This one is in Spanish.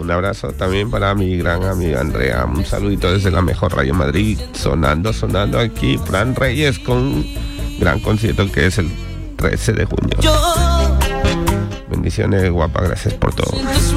Un abrazo también para mi gran amiga Andrea. Un saludito desde la mejor radio Madrid. Sonando aquí. Fran Reyes con un gran concierto que es el 13 de junio. Bendiciones, guapa. Gracias por todo.